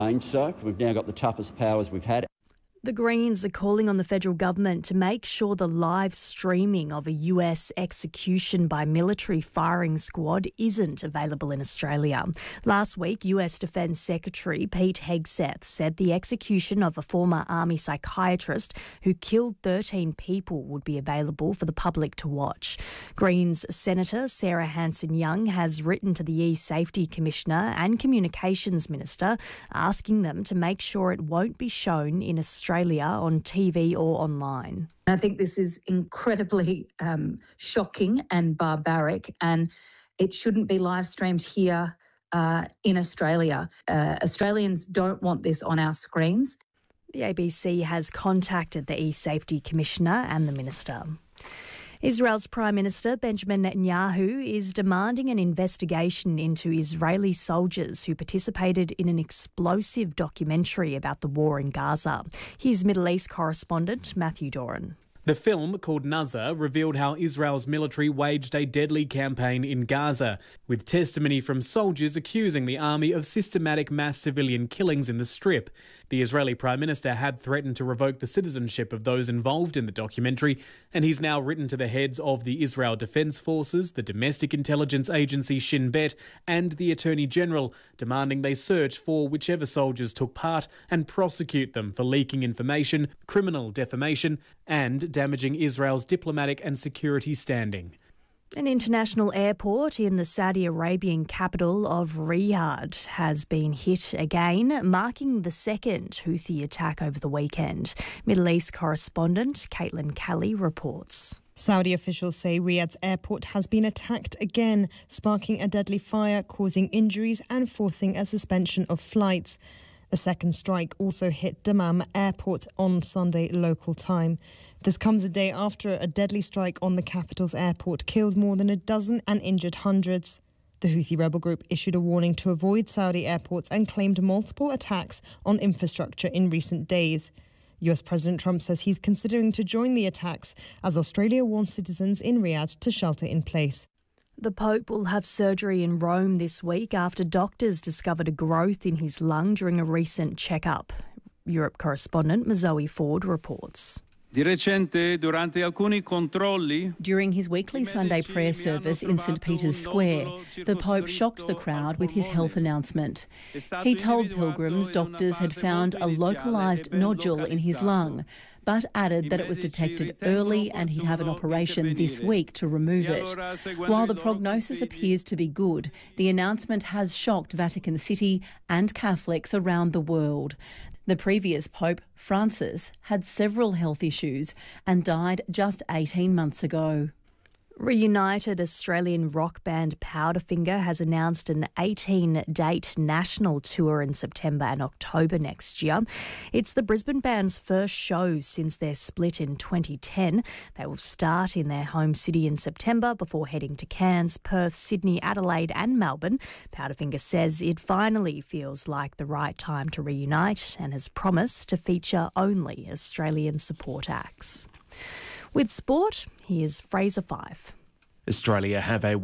So we've now got the toughest powers we've had. The Greens are calling on the federal government to make sure the live streaming of a US execution by military firing squad isn't available in Australia. Last week, US Defence Secretary Pete Hegseth said the execution of a former Army psychiatrist who killed 13 people would be available for the public to watch. Greens Senator Sarah Hanson-Young has written to the E-Safety Commissioner and Communications Minister asking them to make sure it won't be shown in Australia on TV or online. I think this is incredibly shocking and barbaric, and it shouldn't be live streamed here in Australia. Australians don't want this on our screens. The ABC has contacted the E-Safety Commissioner and the Minister. Israel's Prime Minister Benjamin Netanyahu is demanding an investigation into Israeli soldiers who participated in an explosive documentary about the war in Gaza. Here's Middle East correspondent Matthew Doran. The film, called Nazar, revealed how Israel's military waged a deadly campaign in Gaza, with testimony from soldiers accusing the army of systematic mass civilian killings in the Strip. The Israeli Prime Minister had threatened to revoke the citizenship of those involved in the documentary, and he's now written to the heads of the Israel Defense Forces, the domestic intelligence agency Shin Bet, and the Attorney General, demanding they search for whichever soldiers took part and prosecute them for leaking information, criminal defamation, and damaging Israel's diplomatic and security standing. An international airport in the Saudi Arabian capital of Riyadh has been hit again, marking the second Houthi attack over the weekend. Middle East correspondent Caitlin Kelly reports. Saudi officials say Riyadh's airport has been attacked again, sparking a deadly fire, causing injuries and forcing a suspension of flights. A second strike also hit Dammam Airport on Sunday local time. This comes a day after a deadly strike on the capital's airport killed more than a dozen and injured hundreds. The Houthi rebel group issued a warning to avoid Saudi airports and claimed multiple attacks on infrastructure in recent days. US President Trump says he's considering to join the attacks as Australia warns citizens in Riyadh to shelter in place. The Pope will have surgery in Rome this week after doctors discovered a growth in his lung during a recent checkup. Europe correspondent Mazoe Ford reports. During his weekly Sunday prayer service in St Peter's Square, the Pope shocked the crowd with his health announcement. He told pilgrims doctors had found a localised nodule in his lung, but added that it was detected early and he'd have an operation this week to remove it. While the prognosis appears to be good, the announcement has shocked Vatican City and Catholics around the world. The previous Pope, Francis, had several health issues and died just 18 months ago. Reunited Australian rock band Powderfinger has announced an 18-date national tour in September and October next year. It's the Brisbane band's first show since their split in 2010. They will start in their home city in September before heading to Cairns, Perth, Sydney, Adelaide and Melbourne. Powderfinger says it finally feels like the right time to reunite and has promised to feature only Australian support acts. With sport, here's Fraser Fife. Australia have a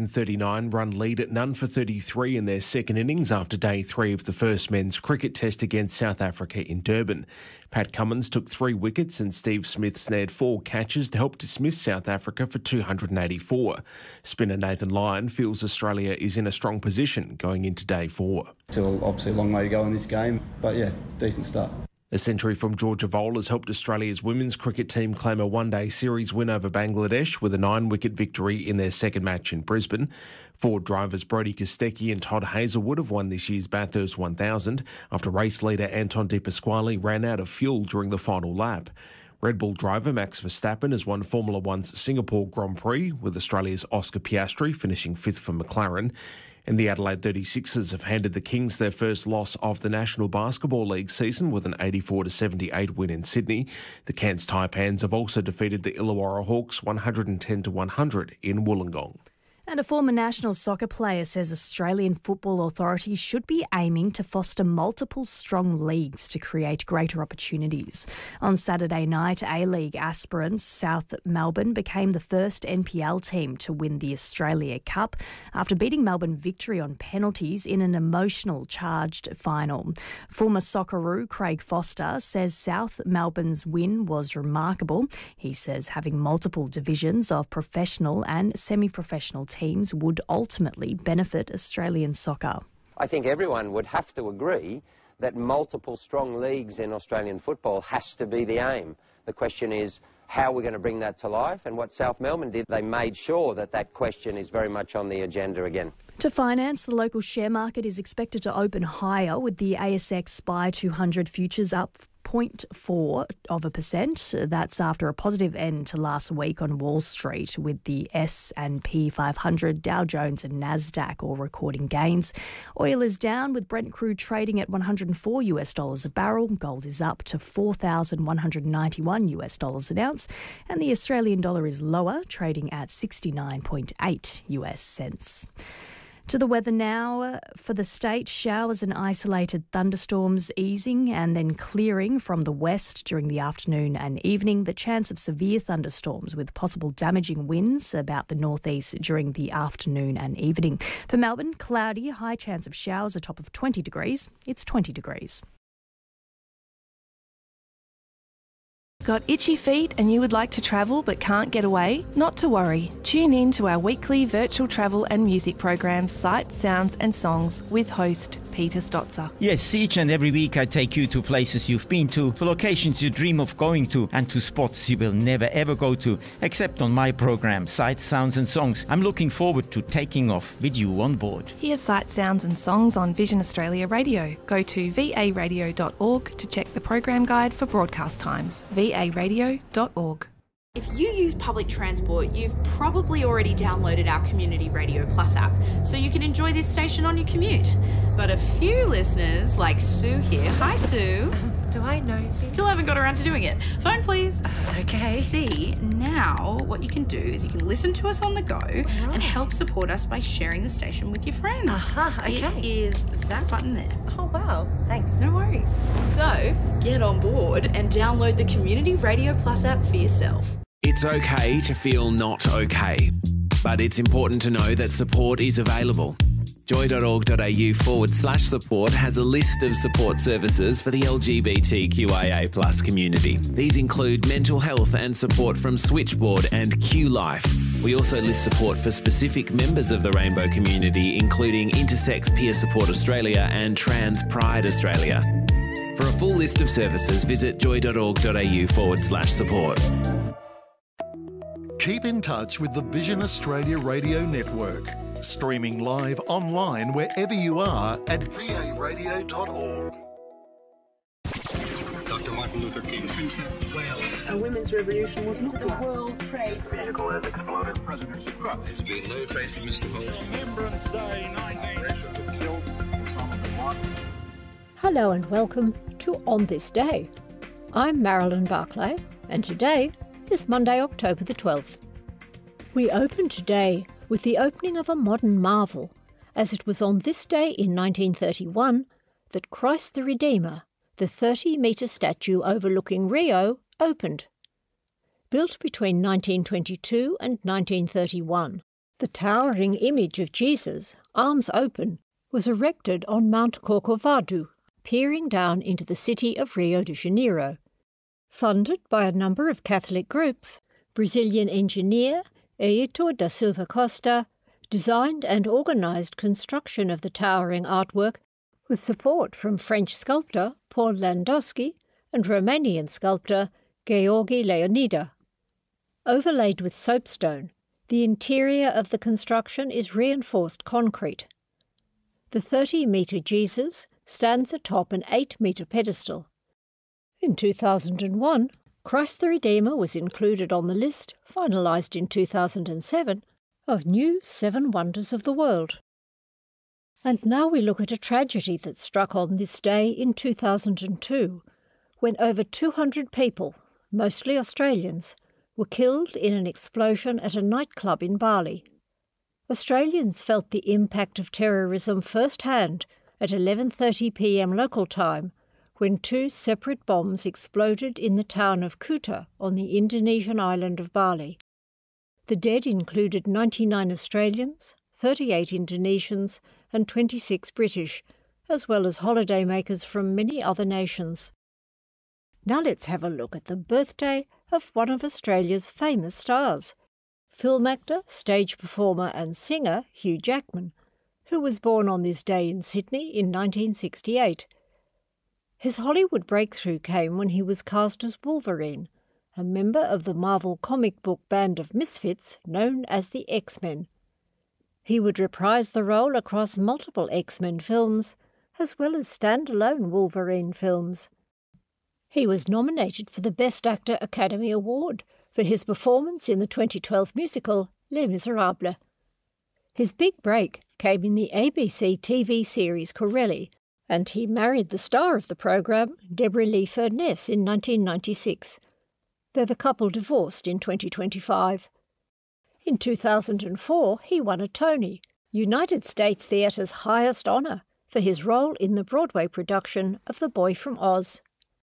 139-run lead at none for 33 in their second innings after day 3 of the first men's cricket test against South Africa in Durban. Pat Cummins took 3 wickets and Steve Smith snared 4 catches to help dismiss South Africa for 284. Spinner Nathan Lyon feels Australia is in a strong position going into day 4. Still obviously a long way to go in this game, but yeah, it's a decent start. A century from Georgia Vole has helped Australia's women's cricket team claim a one-day series win over Bangladesh with a 9-wicket victory in their second match in Brisbane. Ford drivers Brodie Kostecki and Todd Hazelwood have won this year's Bathurst 1000 after race leader Anton De Pasquale ran out of fuel during the final lap. Red Bull driver Max Verstappen has won Formula One's Singapore Grand Prix, with Australia's Oscar Piastri finishing 5th for McLaren. And the Adelaide 36ers have handed the Kings their first loss of the National Basketball League season with an 84-78 win in Sydney. The Cairns Taipans have also defeated the Illawarra Hawks 110-100 in Wollongong. And a former national soccer player says Australian football authorities should be aiming to foster multiple strong leagues to create greater opportunities. On Saturday night, A-League aspirants South Melbourne became the first NPL team to win the Australia Cup after beating Melbourne Victory on penalties in an emotional charged final. Former Socceroo Craig Foster says South Melbourne's win was remarkable. He says having multiple divisions of professional and semi-professional teams would ultimately benefit Australian soccer. I think everyone would have to agree that multiple strong leagues in Australian football has to be the aim. The question is how we're going to bring that to life, and what South Melbourne did, they made sure that that question is very much on the agenda again. To finance, the local share market is expected to open higher, with the ASX SPI 200 futures up 0.4%. That's after a positive end to last week on Wall Street, with the S&P 500, Dow Jones and Nasdaq all recording gains. Oil is down, with Brent crude trading at $104 a barrel. Gold is up to $4,191 an ounce, and the Australian dollar is lower, trading at 69.8 US cents. To the weather now. For the state, showers and isolated thunderstorms easing and then clearing from the west during the afternoon and evening. The chance of severe thunderstorms with possible damaging winds about the northeast during the afternoon and evening. For Melbourne, cloudy, high chance of showers, a top of 20 degrees. It's 20 degrees. Got itchy feet and you would like to travel but can't get away? Not to worry. Tune in to our weekly virtual travel and music program, Sights, Sounds and Songs, with host Peter Stotzer. Yes, each and every week I take you to places you've been to locations you dream of going to, and to spots you will never ever go to, except on my program, Sights, Sounds and Songs. I'm looking forward to taking off with you on board. Hear Sights, Sounds and Songs on Vision Australia Radio. Go to varadio.org to check the program guide for broadcast times. varadio.org. If you use public transport, you've probably already downloaded our Community Radio Plus app, so you can enjoy this station on your commute. But a few listeners, like Sue here, hi Sue. Do I know? Still haven't got around to doing it. Phone please. Okay. See, now what you can do is you can listen to us on the go and help support us by sharing the station with your friends. Okay. It is that button there. Oh wow, thanks. No worries. So, get on board and download the Community Radio Plus app for yourself. It's okay to feel not okay, but it's important to know that support is available. Joy.org.au/support has a list of support services for the LGBTQIA+ community. These include mental health and support from Switchboard and Q Life. We also list support for specific members of the rainbow community, including Intersex Peer Support Australia and Trans Pride Australia. For a full list of services, visit joy.org.au/support. Keep in touch with the Vision Australia Radio Network, streaming live online wherever you are at varadio.org. Dr. Martin Luther King, Princess of Wales. A women's revolution was not the World Trade Center. Vehicle has exploded. President Trump. There's been no trace of Mr. Holmes. Remembrance Day 19. To kill Osama bin Laden. Hello and welcome to On This Day. I'm Marilyn Barclay, and today is Monday, October the 12th. We open today with the opening of a modern marvel, as it was on this day in 1931 that Christ the Redeemer, the 30-metre statue overlooking Rio, opened. Built between 1922 and 1931, the towering image of Jesus, arms open, was erected on Mount Corcovado, peering down into the city of Rio de Janeiro. Funded by a number of Catholic groups, Brazilian engineer Heitor da Silva Costa designed and organised construction of the towering artwork with support from French sculptor Paul Landowski and Romanian sculptor Georgi Leonida. Overlaid with soapstone, the interior of the construction is reinforced concrete. The 30-metre Jesus stands atop an 8-metre pedestal. In 2001, Christ the Redeemer was included on the list, finalised in 2007, of new 7 Wonders of the World. And now we look at a tragedy that struck on this day in 2002, when over 200 people, mostly Australians, were killed in an explosion at a nightclub in Bali. Australians felt the impact of terrorism firsthand at 11:30 p.m. local time, when 2 separate bombs exploded in the town of Kuta on the Indonesian island of Bali. The dead included 99 Australians, 38 Indonesians and 26 British, as well as holidaymakers from many other nations. Now let's have a look at the birthday of one of Australia's famous stars, film actor, stage performer and singer Hugh Jackman, who was born on this day in Sydney in 1968. His Hollywood breakthrough came when he was cast as Wolverine, a member of the Marvel comic book band of misfits known as the X-Men. He would reprise the role across multiple X-Men films, as well as standalone Wolverine films. He was nominated for the Best Actor Academy Award for his performance in the 2012 musical Les Miserables. His big break came in the ABC TV series Corelli, and he married the star of the programme, Deborah Lee Furness, in 1996, though the couple divorced in 2025. In 2004, he won a Tony, United States Theatre's highest honour, for his role in the Broadway production of The Boy from Oz.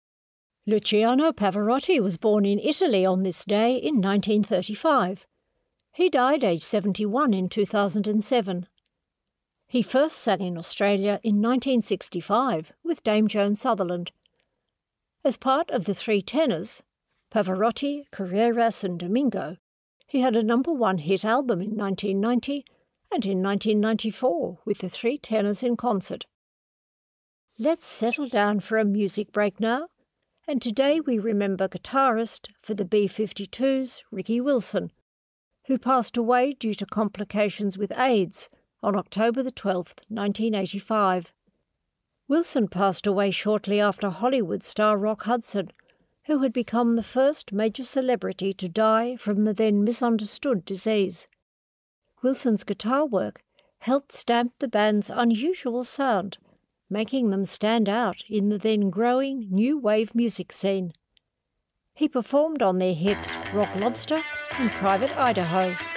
Luciano Pavarotti was born in Italy on this day in 1935. He died aged 71 in 2007. He first sang in Australia in 1965 with Dame Joan Sutherland. As part of the Three Tenors, Pavarotti, Carreras and Domingo, he had a #1 hit album in 1990 and in 1994 with the Three Tenors in concert. Let's settle down for a music break now, and today we remember guitarist for the B-52s, Ricky Wilson, who passed away due to complications with AIDS on October the 12th, 1985. Wilson passed away shortly after Hollywood star Rock Hudson, who had become the first major celebrity to die from the then misunderstood disease. Wilson's guitar work helped stamp the band's unusual sound, making them stand out in the then growing new wave music scene. He performed on their hits Rock Lobster and Private Idaho.